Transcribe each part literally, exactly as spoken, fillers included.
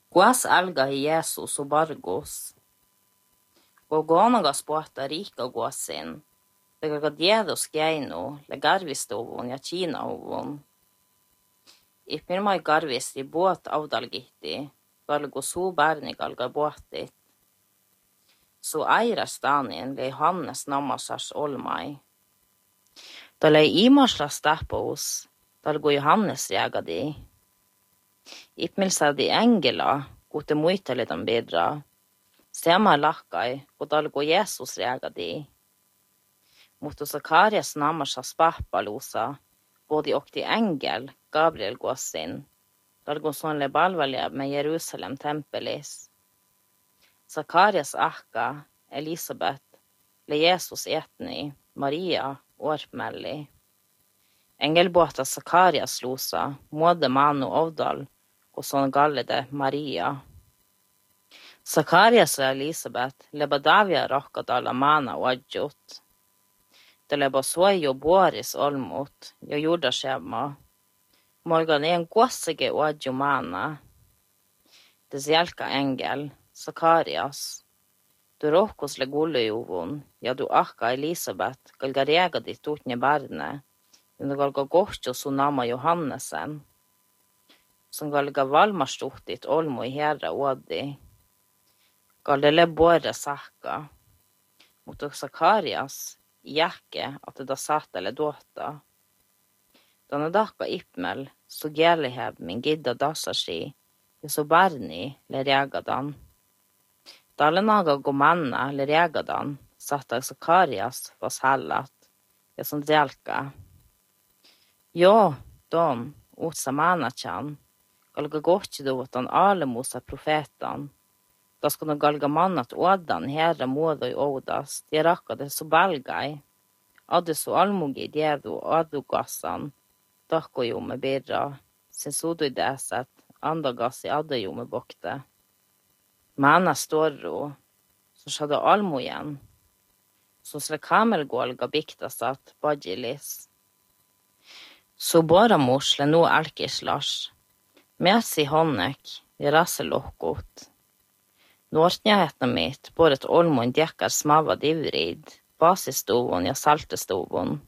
Guas alga i Jesus og bargos. Gogonagas puhta rika guasin. Lega diedos geino, le garvistovun ja Kiina-uvun. Ipmirmai garvisti buot avdalgihti, galgo su bärni galga buotit. Su airastanin le Johannes namasas olmai. Da le imaslas täpos, dalgo Johannes jägadi. Ipmilsadi engela, kute muitelidan bidra. Sema lakkai, og dalgo Jesus jägadi. Mutta Sakarias namasas pappalusa, både okti engel, Gabriel guasin, dalgo son le balvalia med Jerusalem tempelis. Sakarias akka, Elisabeth, le Jesus etni, Maria, orpmelli. Engelbåta Sakarias losa, måde manu ovdal, og sånn gallede Maria. Sakarias og Elisabeth, leba davia rokkadala mana og adjot. Det leba soy jo boris olmot, jo jorda skjema. Morgan er en gåsege og adjo mana. Det zjelka engel, Sakarias. Du råkos le gullejovun, ja du akka Elisabeth, galga rega ditt utne bærne, men du galga gårdsjo sonama Johannesen, som galga valmarstuttit olmo i herra ådi. Galde le båre sakka. Mot Sakarias, jäkke at det da satt eller dåta. Da na dakka ipmel, så geliheb min gidda dasashi, jo så bærni le regadan. Dalle naga gomanna le regadan, satta Sakarias vas hallat, ja som djelka. Jo, dom, utsa manachan, galga gotchi do vatan alemusa profetan. Da skal no galga mannat ådan herra mådoi ådas, de rakkade så balgai. Adde så almugi djedu adu gassan, dakko jo med birra, sin sodu i deset, andagas i adde jo med bokte. Mana storro, så skjedde almo igjen, så sle kamelgålga biktasat badjilis. Så bara morsle no alkislars, mesi honnek, i rasselokkot. Nårtnjahetna mitt, både et olmoen djekkar smava divrid, basistovun ja saltestovun.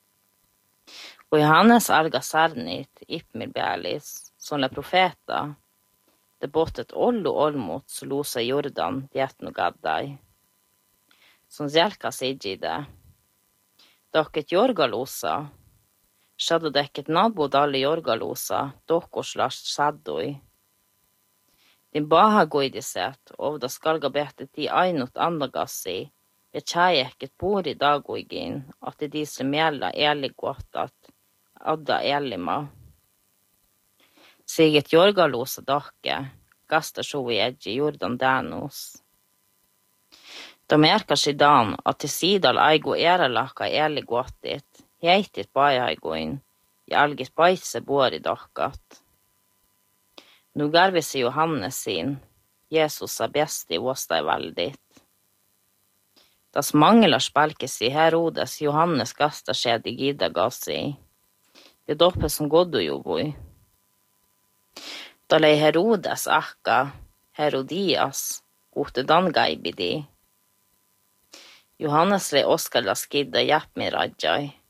Og Johannes alga sarnit, ipmir bjælis, som le profeta, det botet ollo olmot, så losa Jordan, djetno gaddai. Som zjelka sidjide. Dokket jorgalosa, skjedde dekket nabod alle jorgalosa, dokkoslas saddoi. Din baha goidiset, ovda skalga betet i ainut andagassi, ja tjajeket bori dagoigin, at det disse mjella eligåtat, adda elima. Siget jorgalosa dakke, gasta sjo i edgi Jordan danos. Da merkar sidan at til sidal aigo eralaka eligåtit, heitit bajaigoin, ja algit baise bori dakkat. Nu garvisi Johannes sin, Jesus er best i åsta i veldit. Das manglar spalkes i Herodes Johannes gasta skjed i gida gassi. Det doppe som goddo jo boi. Da lei Herodes akka, Herodias, gode dangaibidi. Johannes lei Oskar la skidda japp mi radjai.